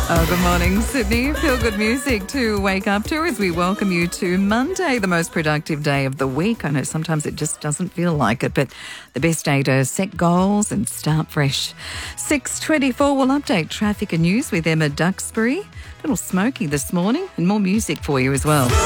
Oh, good morning, Sydney. Feel good music to wake up to as we welcome you to Monday, the most productive day of the week. I know sometimes it just doesn't feel like it, but the best day to set goals and start fresh. 6:24, we'll update traffic and news with Emma Duxbury. A little smoky this morning and more music for you as well.